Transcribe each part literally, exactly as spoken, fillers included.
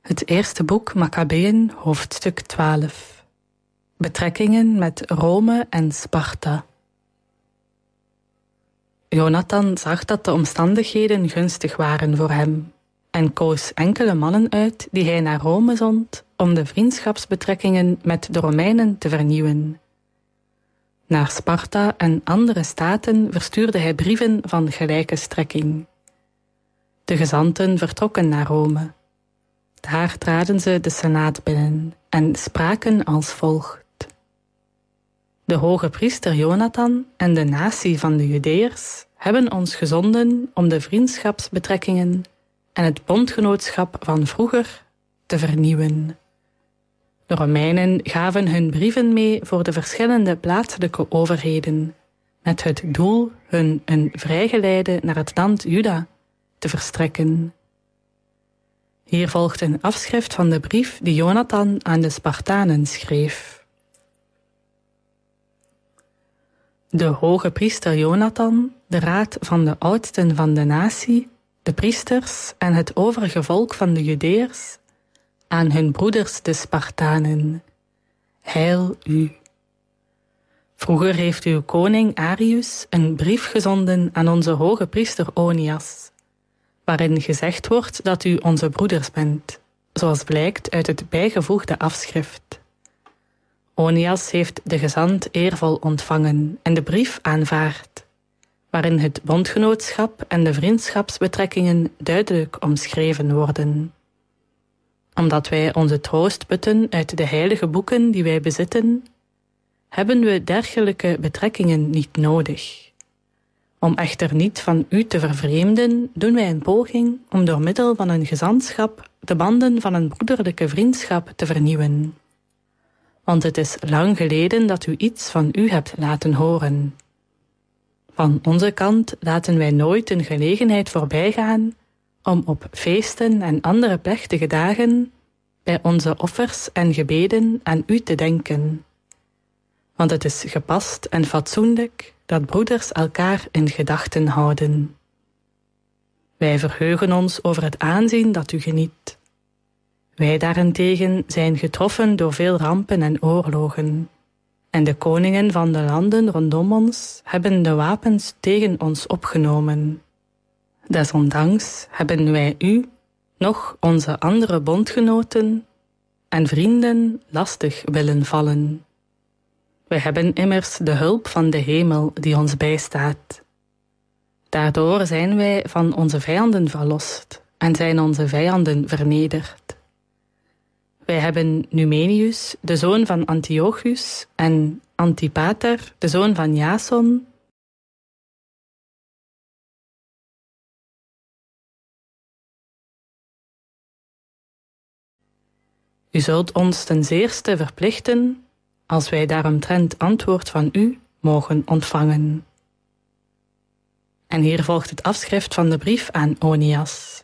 Het eerste boek Makkabeeën, hoofdstuk twaalf. Betrekkingen met Rome en Sparta. Jonathan zag dat de omstandigheden gunstig waren voor hem en koos enkele mannen uit die hij naar Rome zond om de vriendschapsbetrekkingen met de Romeinen te vernieuwen. Naar Sparta en andere staten verstuurde hij brieven van gelijke strekking. De gezanten vertrokken naar Rome. Daar traden ze de senaat binnen en spraken als volgt. De hoge priester Jonathan en de natie van de Judeërs hebben ons gezonden om de vriendschapsbetrekkingen en het bondgenootschap van vroeger te vernieuwen. De Romeinen gaven hun brieven mee voor de verschillende plaatselijke overheden, met het doel hun een vrijgeleide naar het land Juda te verstrekken. Hier volgt een afschrift van de brief die Jonathan aan de Spartanen schreef. De hoge priester Jonathan, de raad van de oudsten van de natie, de priesters en het overige volk van de Judeërs, aan hun broeders de Spartanen. Heil u. Vroeger heeft uw koning Arius een brief gezonden aan onze hoge priester Onias, waarin gezegd wordt dat u onze broeders bent, zoals blijkt uit het bijgevoegde afschrift. Onias heeft de gezant eervol ontvangen en de brief aanvaard, waarin het bondgenootschap en de vriendschapsbetrekkingen duidelijk omschreven worden. Omdat wij onze troost putten uit de heilige boeken die wij bezitten, hebben we dergelijke betrekkingen niet nodig. Om echter niet van u te vervreemden, doen wij een poging om door middel van een gezantschap de banden van een broederlijke vriendschap te vernieuwen. Want het is lang geleden dat u iets van u hebt laten horen. Van onze kant laten wij nooit een gelegenheid voorbijgaan om op feesten en andere plechtige dagen bij onze offers en gebeden aan u te denken. Want het is gepast en fatsoenlijk dat broeders elkaar in gedachten houden. Wij verheugen ons over het aanzien dat u geniet. Wij daarentegen zijn getroffen door veel rampen en oorlogen, en de koningen van de landen rondom ons hebben de wapens tegen ons opgenomen. Desondanks hebben wij u, nog onze andere bondgenoten en vrienden lastig willen vallen. Wij hebben immers de hulp van de hemel die ons bijstaat. Daardoor zijn wij van onze vijanden verlost en zijn onze vijanden vernederd. Wij hebben Numenius, de zoon van Antiochus, en Antipater, de zoon van Jason, U zult ons ten zeerste verplichten, als wij daaromtrent antwoord van u mogen ontvangen. En hier volgt het afschrift van de brief aan Onias.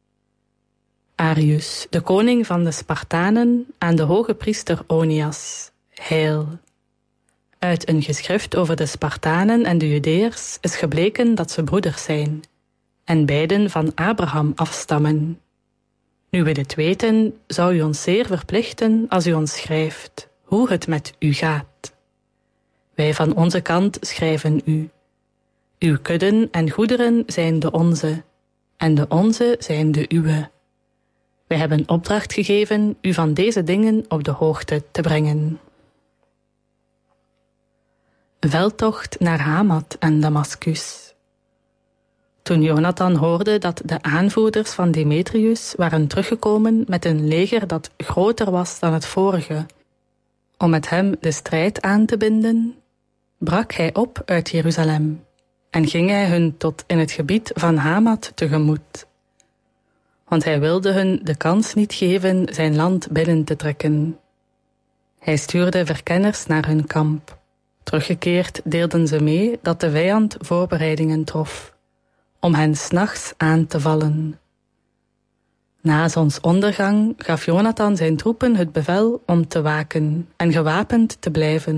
Arius, de koning van de Spartanen, aan de hoge priester Onias, heil. Uit een geschrift over de Spartanen en de Judeërs is gebleken dat ze broeders zijn, en beiden van Abraham afstammen. Nu we dit weten, zou u ons zeer verplichten als u ons schrijft hoe het met u gaat. Wij van onze kant schrijven u. Uw kudden en goederen zijn de onze, en de onze zijn de uwe. Wij hebben opdracht gegeven u van deze dingen op de hoogte te brengen. Veldtocht naar Hamat en Damascus. Toen Jonathan hoorde dat de aanvoerders van Demetrius waren teruggekomen met een leger dat groter was dan het vorige, om met hem de strijd aan te binden, brak hij op uit Jeruzalem en ging hij hun tot in het gebied van Hamat tegemoet. Want hij wilde hun de kans niet geven zijn land binnen te trekken. Hij stuurde verkenners naar hun kamp. Teruggekeerd deelden ze mee dat de vijand voorbereidingen trof, om hen 's nachts aan te vallen. Na zonsondergang gaf Jonathan zijn troepen het bevel om te waken en gewapend te blijven.